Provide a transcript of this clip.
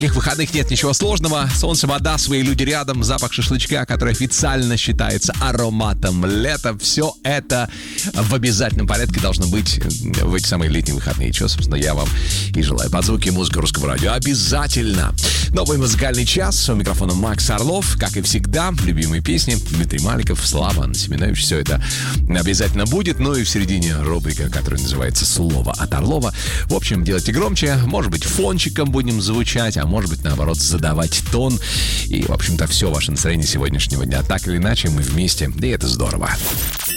В выходных нет ничего сложного. Солнце, вода, свои люди рядом, запах шашлычка, который официально считается ароматом лета. Все это в обязательном порядке должно быть в эти самые летние выходные. Чего, собственно, я вам и желаю. Под звуки музыки Русского радио. Обязательно. Новый музыкальный час. У микрофона Макс Орлов. Как и всегда, любимые песни. Дмитрий Маликов, Слава, Анна Семенович. Все это обязательно будет. Ну и в середине рубрика, которая называется «Слово от Орлова». В общем, делайте громче. Может быть, фончиком будем звучать, а может быть, наоборот, задавать тон. И, в общем-то, все ваше настроение сегодняшнего дня. Так или иначе, мы вместе, и это здорово.